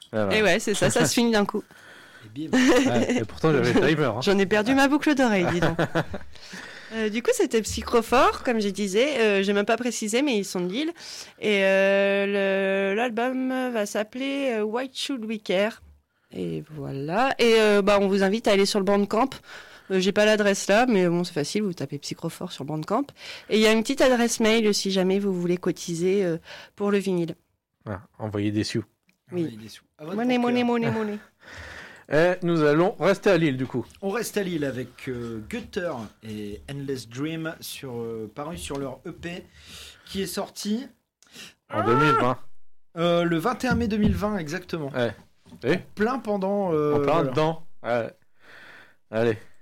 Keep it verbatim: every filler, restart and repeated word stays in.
Ah, voilà. Et ouais, c'est ça, ça se finit d'un coup. Et bim. Ouais, et pourtant, j'avais le timer. Hein. J'en ai perdu ma boucle d'oreille, dis donc. Euh, du coup, c'était Psychrophore, comme je disais. Euh, j'ai même pas précisé, mais ils sont de Lille. Et euh, le, l'album va s'appeler euh, Why Should We Care. Et voilà. Et euh, bah, on vous invite à aller sur le Bandcamp. Euh, j'ai pas l'adresse là, mais bon, c'est facile. Vous tapez Psychrophore sur Bandcamp. Et il y a une petite adresse mail si jamais vous voulez cotiser euh, pour le vinyle. Ah, envoyer des sioux. Oui. On est déçus. À votre Monnaie, bon monnaie, cœur. monnaie, monnaie. Et nous allons rester à Lille, du coup. On reste à Lille avec euh, Gutter et Endless Dream sur, euh, paru sur leur E P qui est sorti En deux mille vingt. euh, le vingt et un mai deux mille vingt exactement. Ouais. Et Plein pendant. euh, en plein voilà. dedans. Ouais. Allez.